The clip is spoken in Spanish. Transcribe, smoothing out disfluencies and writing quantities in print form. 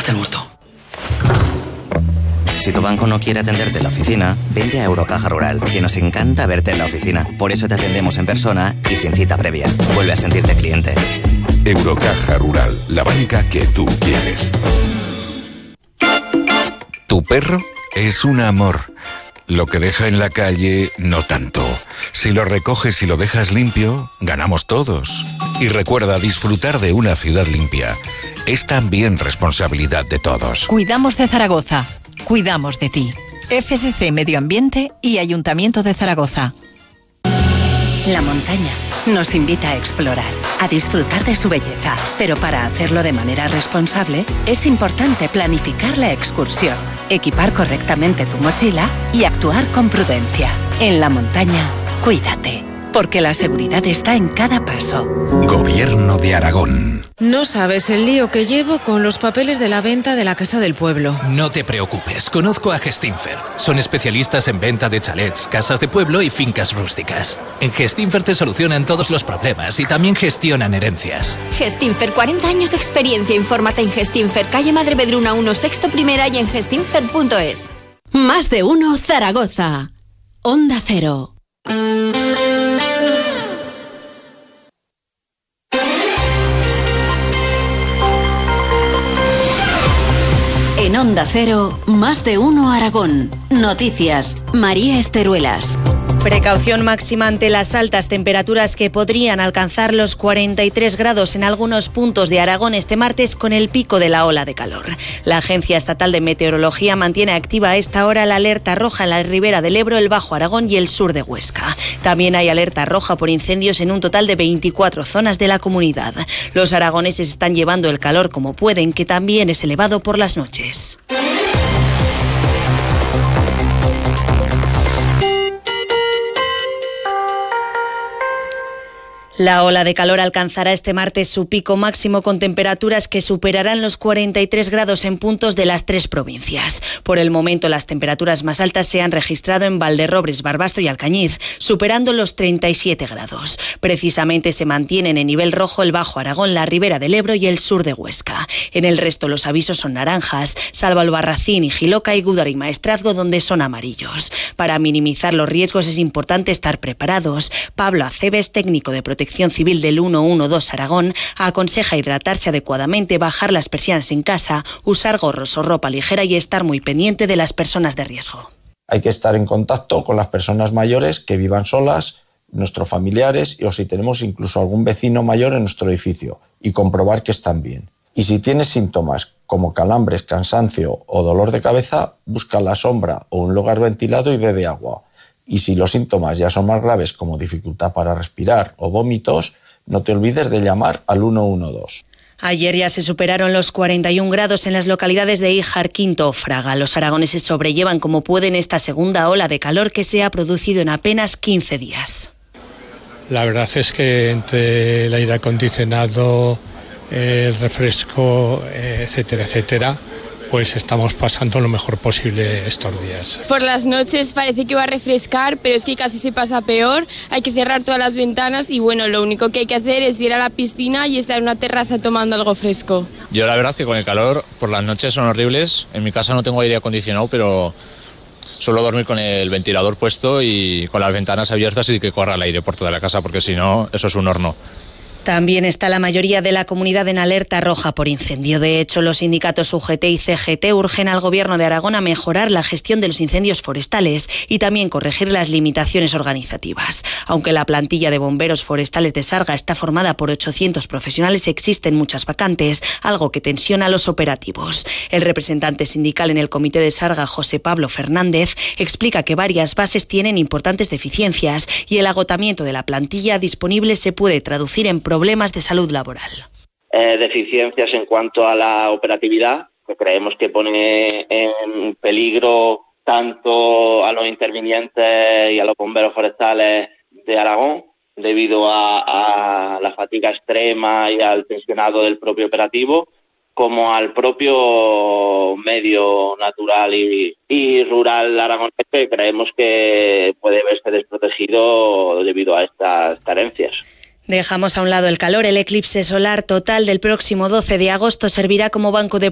Haz el gusto. Si tu banco no quiere atenderte en la oficina, vente a Eurocaja Rural, que nos encanta verte en la oficina. Por eso te atendemos en persona y sin cita previa. Vuelve a sentirte cliente. Eurocaja Rural, la banca que tú quieres. Tu perro es un amor. Lo que deja en la calle, no tanto. Si lo recoges y lo dejas limpio, ganamos todos. Y recuerda, disfrutar de una ciudad limpia es también responsabilidad de todos. Cuidamos de Zaragoza. Cuidamos de ti. FCC Medio Ambiente y Ayuntamiento de Zaragoza. La montaña nos invita a explorar, a disfrutar de su belleza, pero para hacerlo de manera responsable es importante planificar la excursión, equipar correctamente tu mochila y actuar con prudencia. En la montaña, cuídate, porque la seguridad está en cada paso. Gobierno de Aragón. No sabes el lío que llevo con los papeles de la venta de la Casa del Pueblo. No te preocupes, conozco a Gestinfer. Son especialistas en venta de chalets, casas de pueblo y fincas rústicas. En Gestinfer te solucionan todos los problemas y también gestionan herencias. Gestinfer, 40 años de experiencia. Infórmate en Gestinfer, calle Madre Vedruna 1, sexto primera y en gestinfer.es. Más de uno Zaragoza. Onda Cero. En Onda Cero, Más de uno Aragón. Noticias, María Esteruelas. Precaución máxima ante las altas temperaturas que podrían alcanzar los 43 grados en algunos puntos de Aragón este martes con el pico de la ola de calor. La Agencia Estatal de Meteorología mantiene activa a esta hora la alerta roja en la ribera del Ebro, el Bajo Aragón y el sur de Huesca. También hay alerta roja por incendios en un total de 24 zonas de la comunidad. Los aragoneses están llevando el calor como pueden, que también es elevado por las noches. La ola de calor alcanzará este martes su pico máximo con temperaturas que superarán los 43 grados en puntos de las 3 provincias. Por el momento, las temperaturas más altas se han registrado en Valderrobres, Barbastro y Alcañiz, superando los 37 grados. Precisamente se mantienen en nivel rojo el Bajo Aragón, la ribera del Ebro y el sur de Huesca. En el resto los avisos son naranjas, salvo Albarracín y Jiloca y Gúdar y Maestrazgo, donde son amarillos. Para minimizar los riesgos es importante estar preparados. Pablo Aceves, técnico de Protección Civil del 112 Aragón, aconseja hidratarse adecuadamente, bajar las persianas en casa, usar gorros o ropa ligera y estar muy pendiente de las personas de riesgo. Hay que estar en contacto con las personas mayores que vivan solas, nuestros familiares o si tenemos incluso algún vecino mayor en nuestro edificio y comprobar que están bien. Y si tienes síntomas como calambres, cansancio o dolor de cabeza, busca la sombra o un lugar ventilado y bebe agua. Y si los síntomas ya son más graves como dificultad para respirar o vómitos, no te olvides de llamar al 112. Ayer ya se superaron los 41 grados en las localidades de Híjar, Quinto o Fraga. Los aragoneses sobrellevan como pueden esta segunda ola de calor que se ha producido en apenas 15 días. La verdad es que entre el aire acondicionado, el refresco, etcétera, etcétera, pues estamos pasando lo mejor posible estos días. Por las noches parece que va a refrescar, pero es que casi se pasa peor. Hay que cerrar todas las ventanas y bueno, lo único que hay que hacer es ir a la piscina y estar en una terraza tomando algo fresco. Yo la verdad que con el calor por las noches son horribles. En mi casa no tengo aire acondicionado, pero suelo dormir con el ventilador puesto y con las ventanas abiertas y que corra el aire por toda la casa, porque si no, eso es un horno. También está la mayoría de la comunidad en alerta roja por incendio. De hecho, los sindicatos UGT y CGT urgen al Gobierno de Aragón a mejorar la gestión de los incendios forestales y también corregir las limitaciones organizativas. Aunque la plantilla de bomberos forestales de Sarga está formada por 800 profesionales, existen muchas vacantes, algo que tensiona los operativos. El representante sindical en el comité de Sarga, José Pablo Fernández, explica que varias bases tienen importantes deficiencias y el agotamiento de la plantilla disponible se puede traducir en problemas de salud laboral. Deficiencias en cuanto a la operatividad, que creemos que pone en peligro tanto a los intervinientes y a los bomberos forestales de Aragón, debido a la fatiga extrema y al tensionado del propio operativo, como al propio medio natural y rural aragonés, que creemos que puede verse desprotegido debido a estas carencias. Dejamos a un lado el calor. El eclipse solar total del próximo 12 de agosto servirá como banco de